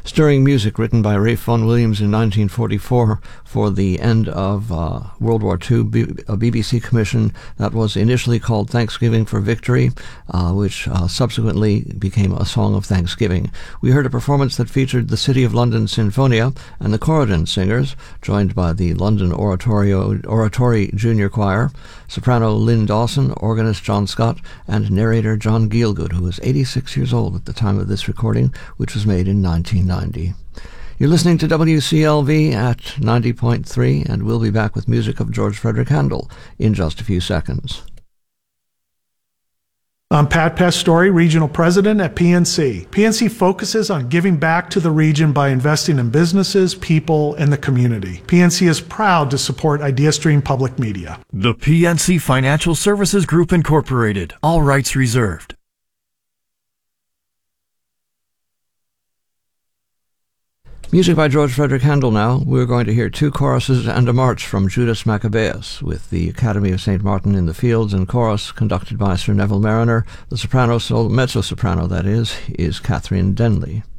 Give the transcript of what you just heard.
Stirring music written by Ralph Vaughan Williams in 1944 for the end of World War II, a BBC commission that was initially called Thanksgiving for Victory, which subsequently became a song of thanksgiving. We heard a performance that featured the City of London Sinfonia and the Corydon Singers, joined by the London Oratory Junior Choir, soprano Lynn Dawson, organist John Scott, and narrator John Gielgud, who was 86 years old at the time of this recording, which was made in 1990. You're listening to WCLV at 90.3, and we'll be back with music of George Frederick Handel in just a few seconds. I'm Pat Pastore, Regional President at PNC. PNC focuses on giving back to the region by investing in businesses, people, and the community. PNC is proud to support IdeaStream Public Media. The PNC Financial Services Group Incorporated. All rights reserved. Music by George Frederick Handel now. We're going to hear two choruses and a march from Judas Maccabeus, with the Academy of St. Martin in the Fields and chorus conducted by Sir Neville Mariner. The soprano, mezzo-soprano that is Catherine Denley.